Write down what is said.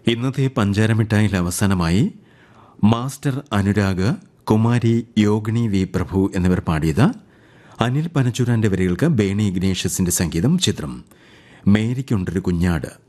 ഇന്നത്തെ പഞ്ചാരമിഠായിൽ അവസാനമായി master Anurag, Kumari യോഗിണി V പ്രഭു എന്നിവർ പാടിയത്. അനിൽ പനച്ചൂരാന്റെ വരികൾക്ക് ബേണി ഇഗ്നേഷ്യസിന്റെ സംഗീതം. ചിത്രം മേരിക്കുണ്ടൊരു കുഞ്ഞാട്.